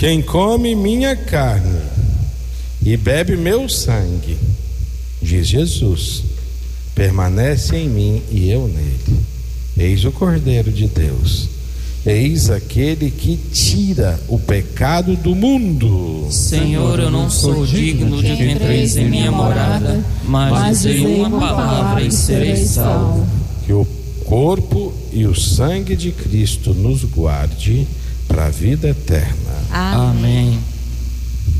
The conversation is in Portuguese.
Quem come minha carne e bebe meu sangue, diz Jesus, permanece em mim e eu nele. Eis o Cordeiro de Deus, eis aquele que tira o pecado do mundo. Senhor, eu não sou digno de que entreis em minha morada, mas dizei uma palavra e serei salvo. Que o corpo e o sangue de Cristo nos guarde para a vida eterna. Amém.